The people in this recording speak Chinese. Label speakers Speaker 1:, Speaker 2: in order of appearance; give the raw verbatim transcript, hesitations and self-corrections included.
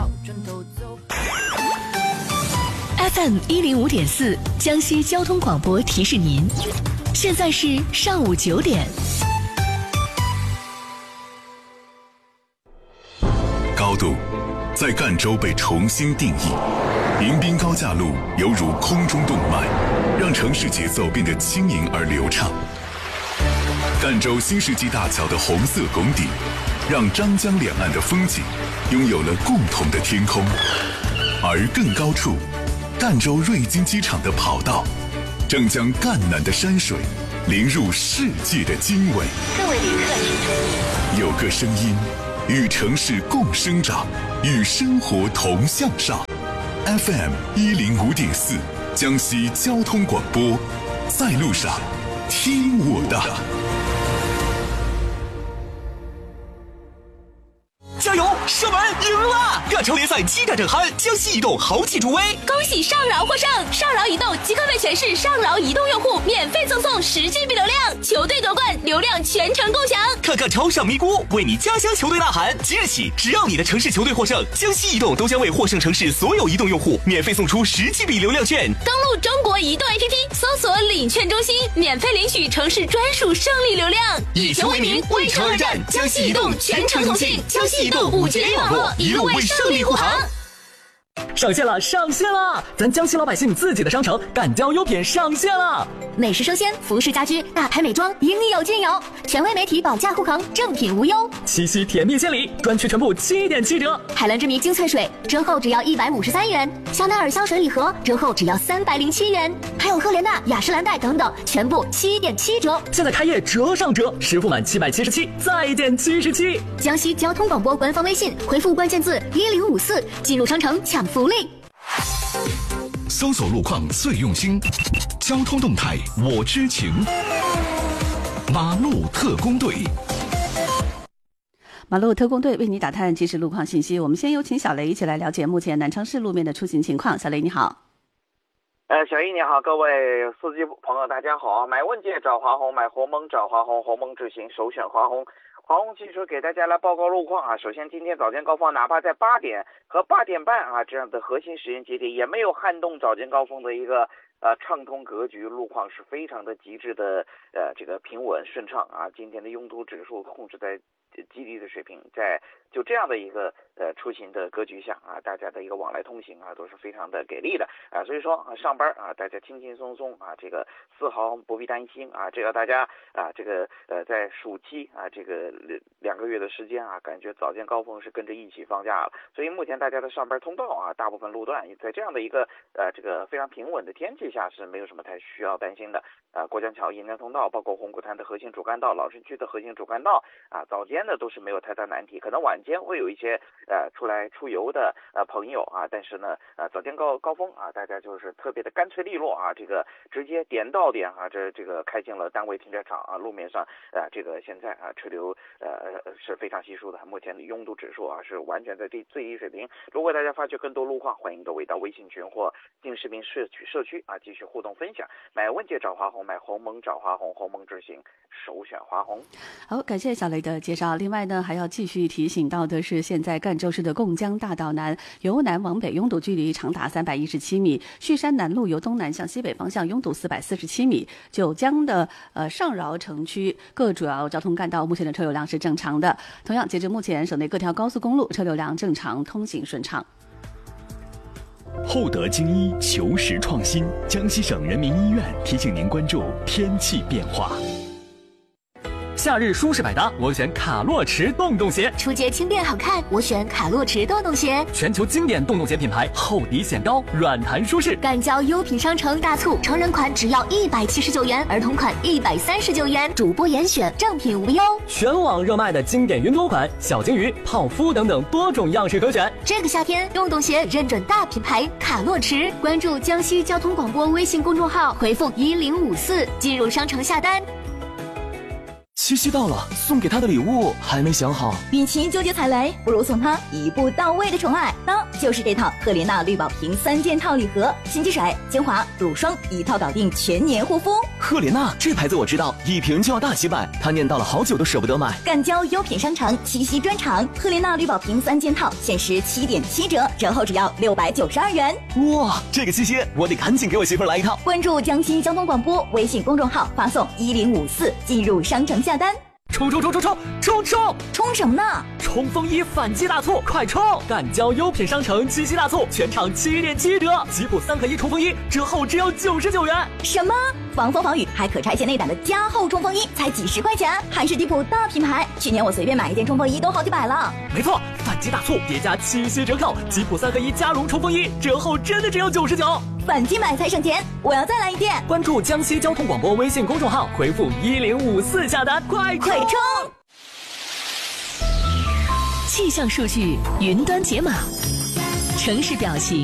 Speaker 1: F M 一零五点四，江西交通广播提示您，现在是上午九点。
Speaker 2: 高度在赣州被重新定义，迎宾高架路犹如空中动脉，让城市节奏变得轻盈而流畅。赣州新世纪大桥的红色拱底，让张江两岸的风景拥有了共同的天空。而更高处，赣州瑞金机场的跑道正将赣南的山水淋入世界的经纬。
Speaker 1: 各位旅客请注意，
Speaker 2: 有个声音与城市共生长，与生活同向上。F M 一零五点四，江西交通广播，在路上听我的。
Speaker 3: 加油！射门赢了！赣超联赛激战正酣，江西移动豪气助威，
Speaker 4: 恭喜上饶获胜！上饶移动即刻为全市上饶移动用户免费赠送十 G B 流量，球队夺冠，流量全程共享。
Speaker 3: 看看超上咪咕，为你家乡球队呐喊！即日起，只要你的城市球队获胜，江西移动都将为获胜城市所有移动用户免费送出十 G B 流量券。
Speaker 4: 登录中国移动 A P P， 搜索领券中心，免费领取城市专属胜利流量。
Speaker 3: 以球为名，为城而战，江西移动全程通信，江西移动五 G 网络一路为胜利护航。
Speaker 5: 上线了，上线了！咱江西老百姓自己的商城赣交优品上线了，
Speaker 6: 美食生鲜、服饰家居、大牌美妆，应有尽有。权威媒体保驾护航，正品无忧。
Speaker 5: 七夕甜蜜献礼，专区全部七点七折。
Speaker 6: 海蓝之谜精粹水折后只要一百五十三元，香奈儿香水礼盒折后只要三百零七元，还有赫莲娜、雅诗兰黛等等，全部七点七折。
Speaker 5: 现在开业折上折，实付满七百七十七再减七十七。
Speaker 6: 江西交通广播官方微信回复关键字一零五四，进入商城抢福利。
Speaker 7: 搜索路况最用心，交通动态我知情。马路特工队，
Speaker 8: 马路特工队为你打探即时路况信息。我们先有请小雷一起来了解目前南昌市路面的出行情况。小雷你好。
Speaker 9: 呃，小易你好，各位司机朋友大家好。买问界找华虹，买鸿蒙找华虹，鸿蒙智行首选华虹。华虹汽车给大家来报告路况啊。首先，今天早间高峰，哪怕在八点和八点半啊这样的核心时间节点，也没有撼动早间高峰的一个呃畅通格局，路况是非常的极致的呃这个平稳顺畅啊。今天的拥堵指数控制在极低的水平，在就这样的一个呃出行的格局下啊，大家的一个往来通行啊都是非常的给力的啊，所以说啊上班啊大家轻轻松松啊，这个丝毫不必担心啊，这个大家啊这个呃在暑期啊这个两个月的时间啊，感觉早间高峰是跟着一起放假了，所以目前大家的上班通道啊，大部分路段在这样的一个呃这个非常平稳的天气下是没有什么太需要担心的啊。过江桥沿江通道，包括红谷滩的核心主干道、老城区的核心主干道啊，早间呢都是没有太大难题，可能晚间会有一些呃出来出游的呃朋友啊，但是呢呃早间高高峰啊，大家就是特别的干脆利落啊，这个直接点到点啊，这这个开进了单位停车场啊，路面上啊、呃、这个现在啊车流呃是非常稀疏的，目前的拥堵指数啊是完全在最最低水平。如果大家发觉更多路况，欢迎各位到微信群或进视频社区社区啊继续互动分享。买问界找华虹，买鸿蒙找华虹，鸿蒙智行首选华虹。
Speaker 8: 好，感谢小雷的介绍。另外呢，还要继续提醒到的是，现在赣州市的贡江大道南由南往北拥堵距离长达三百一十七米，旭山南路由东南向西北方向拥堵四百四十七米，九江的呃上饶城区各主要交通干道目前的车流量是正常的。同样，截至目前，省内各条高速公路车流量正常，通行顺畅。
Speaker 7: 厚德精医求实创新，江西省人民医院提醒您关注天气变化。
Speaker 5: 夏日舒适百搭，我选卡洛驰洞洞鞋；
Speaker 6: 出街轻便好看，我选卡洛驰洞洞鞋。
Speaker 5: 全球经典洞洞鞋品牌，厚底显高，软弹舒适。
Speaker 6: 赣交优品商城大促，成人款只要一百七十九元，儿童款一百三十九元，主播严选，正品无忧。
Speaker 5: 全网热卖的经典云朵款、小金鱼、泡芙等等多种样式可选。
Speaker 6: 这个夏天，洞洞鞋认准大品牌卡洛驰，关注江西交通广播微信公众号，回复一零五四进入商城下单。
Speaker 5: 七夕到了，送给他的礼物还没想好。
Speaker 10: 与其纠结踩雷，不如送他一步到位的宠爱，那就是这套赫莲娜绿宝瓶三件套礼盒，新机水、精华、乳霜一套搞定全年护肤。
Speaker 5: 赫莲娜这牌子我知道，一瓶就要大几百，他念叨了好久都舍不得买。
Speaker 10: 赣交优品商城七夕专场，赫莲娜绿宝瓶三件套限时七点七折，折后只要六百九十二元。
Speaker 5: 哇，这个七夕我得赶紧给我媳妇来一套。
Speaker 10: 关注江西交通广播微信公众号，发送一零五四进入商城下单。
Speaker 5: 冲冲冲冲冲冲冲！
Speaker 10: 冲什么呢？
Speaker 5: 冲锋衣反季大促，快冲！赣交优品商城七夕大促，全场七点七折，吉普三合一冲锋衣折后只要九十九元。
Speaker 10: 什么？防风防雨还可拆卸内胆的加厚冲锋衣才几十块钱，还是迪普大品牌。去年我随便买一件冲锋衣都好几百了。
Speaker 5: 没错，反季大促叠加七夕折扣，吉普三合一加绒冲锋衣折后真的只要九十九。
Speaker 10: 反季买才省钱，我要再来一件。
Speaker 5: 关注江西交通广播微信公众号，回复一零五四下单，快
Speaker 10: 快冲！
Speaker 1: 气象数据云端解码，城市表情